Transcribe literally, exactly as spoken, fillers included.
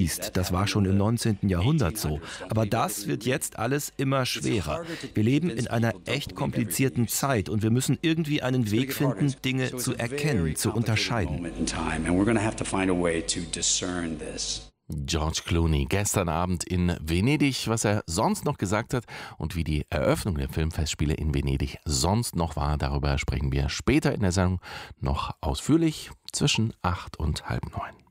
liest. Das war schon im neunzehnten Jahrhundert so. Aber das wird jetzt alles immer schwerer. Wir leben in einer echt komplizierten Zeit und wir müssen irgendwie einen Weg finden, Dinge zu erkennen, zu unterscheiden. George Clooney gestern Abend in Venedig, was er sonst noch gesagt hat und wie die Eröffnung der Filmfestspiele in Venedig sonst noch war, darüber sprechen wir später in der Sendung noch ausführlich zwischen acht und halb neun.